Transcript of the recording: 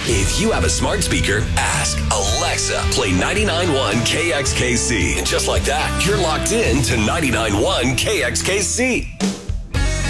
If you have a smart speaker, ask Alexa, play 99.1 KXKC. And just like that, you're locked in to 99.1 KXKC.